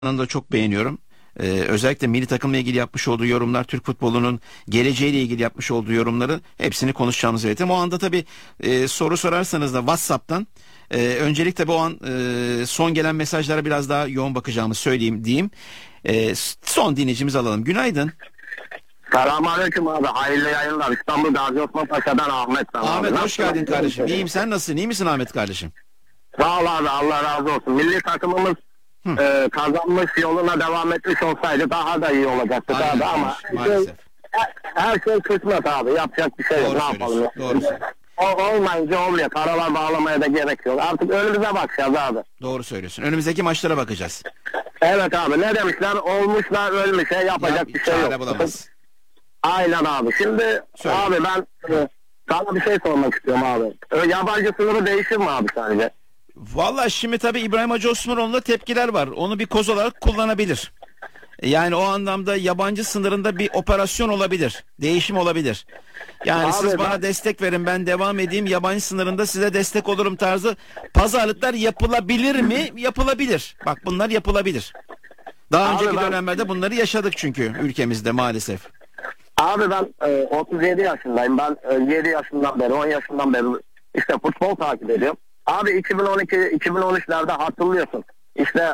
da çok beğeniyorum. Özellikle milli takımla ilgili yapmış olduğu yorumlar, Türk futbolunun geleceğiyle ilgili yapmış olduğu yorumları hepsini konuşacağımız o anda tabii soru sorarsanız da WhatsApp'tan öncelikle bu an son gelen mesajlara biraz daha yoğun bakacağımı söyleyeyim diyeyim. Son dinleyicimizi alalım. Günaydın. Selamünaleyküm abi. Hayırlı yayınlar. İstanbul Gazi Osman Paşa'dan Ahmet. Ahmet hoş geldin kardeşim. İyiyim, sen nasılsın? İyi misin Ahmet kardeşim? Sağ ol abi. Allah razı olsun. Milli takımımız kazanmış, yoluna devam etmiş olsaydı daha da iyi olacaktı. Aynen, Daha ama maalesef. her şey kısmet abi. Yapacak bir şey yok. Doğru Ne yapalım? söylüyorsun. Doğru söylüyorsun. Olmayınca olmuyor. Karalar bağlamaya da gerek yok. Artık önümüze bakacağız abi. Doğru söylüyorsun. Önümüzdeki maçlara bakacağız. Evet abi. Ne demişler? Olmuşlar ölmüşe yapacak bir şey çare yok. bulamaz. Aynen abi. Şimdi Söyle. abi ben sana bir şey sormak istiyorum abi. Yabancı sınırı değişir mi abi sence? Vallahi şimdi tabii İbrahim Hacı Osmanoğlu'nda tepkiler var. Onu bir koz olarak kullanabilir. Yani o anlamda yabancı sınırında bir operasyon olabilir. Değişim olabilir. Yani Abi siz bana ben- destek verin, ben devam edeyim, yabancı sınırında size destek olurum tarzı pazarlıklar yapılabilir mi? Yapılabilir. Bak bunlar yapılabilir. Daha Abi önceki ben- dönemlerde bunları yaşadık çünkü ülkemizde maalesef. Abi ben 37 yaşındayım. Ben 7 yaşından beri, 10 yaşından beri işte futbol takip ediyorum. Abi 2012-2013'lerde hatırlıyorsun. İşte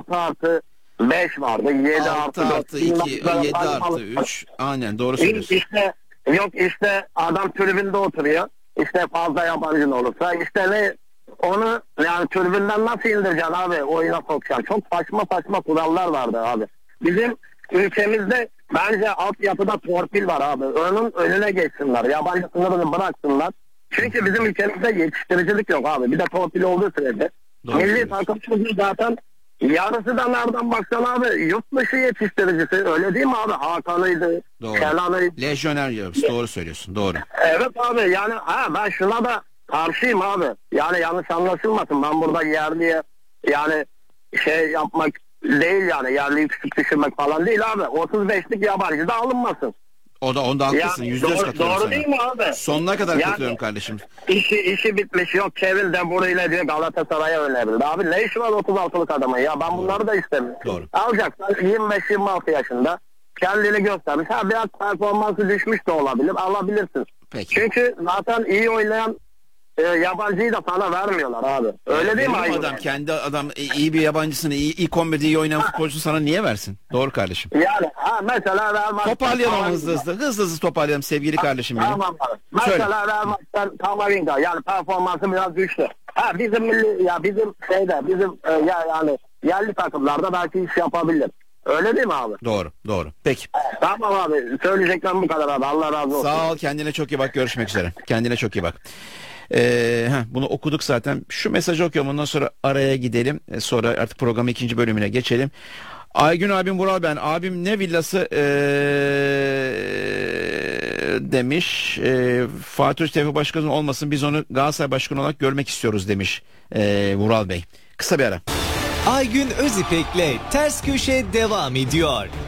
6+5 vardı. 7+4. 6+2, 7+3. Aynen doğru söylüyorsun. İşte yok işte adam tribünde oturuyor. İşte fazla yabancın olursa işte ne onu yani tribünden nasıl indireceksin abi, oyuna sokacaksın. Çok saçma kurallar vardı abi. Bizim ülkemizde bence altyapıda torpil var abi. Önüne geçsinler. Yabancı sınırını bıraksınlar. Çünkü bizim ülkemizde yetiştiricilik yok abi. Bir de torpil olduğu sürece. Doğru Milli söylüyorsun. takımımız zaten yarısı da nereden baksan abi yurt dışı yetiştiricisi. Öyle değil mi abi? Hakan'ıydı, Doğru. Kenan'ıydı. Lejyoner yiyoruz. Doğru söylüyorsun. Doğru. Evet abi yani ben şuna da karşıyım abi. Yani yanlış anlaşılmasın. Ben burada yerliye yani şey yapmak değil yani. Yerliyi küçük düşürmek falan değil abi. 35'lik yabancı da alınmasın. Onda haklısın. Yani %100 doğru katılıyorum sana. değil mi abi? Sonuna kadar Yani- katılıyorum kardeşim. İşi bitmiş, yok Kevin De Bruyne diyor Galatasaray'a önerildi. Abi ne işi var 36'lık adamın ya, ben bunları da istemiyorum. Doğru. Alacaksan 25-26 yaşında kendini göstermiş. Biraz performansı düşmüş de olabilir, alabilirsin. Peki. Çünkü zaten iyi oynayan yabancıyı da sana vermiyorlar abi. Öyle değil mi? Benim Aygün? adam kendi adam iyi bir yabancısını ilk 11'de iyi oynayan futbolcu sana niye versin? Doğru kardeşim. Yani mesela Real Madrid... Toparlayalım hızlı toparlayalım sevgili kardeşim benim. Tamam abi. Söyle. Mesela Real Madrid Camavinga yani performansı biraz düştü. Bizim milli ya bizim yani yerli takımlarda belki iş yapabilir. Öyle değil mi abi? Doğru. Peki. Tamam abi. Söyleyeceklerim bu kadar abi. Allah razı olsun. Sağ ol, kendine çok iyi bak, görüşmek üzere. Kendine çok iyi bak. Bunu okuduk zaten. Şu mesajı okuyorum, ondan sonra araya gidelim. Sonra artık programın ikinci bölümüne geçelim. Aygün abim, Vural ben. Abim ne villası demiş. Fatih Tevfik Başkanı olmasın, biz onu Galatasaray Başkanı olarak görmek istiyoruz demiş Vural Bey. Kısa bir ara. Aygün Özipek'le Ters Köşe devam ediyor.